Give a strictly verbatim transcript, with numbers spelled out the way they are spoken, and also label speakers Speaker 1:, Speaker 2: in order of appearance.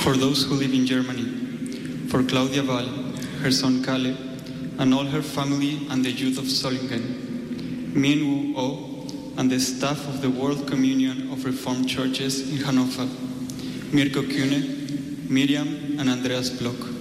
Speaker 1: for those who live in Germany, for Claudia Val, her son Kalle, and all her family and the youth of Solingen, Min Woo Oh, and the staff of the World Communion of Reformed Churches in Hannover, Mirko Kühne, Miriam, and Andreas Block.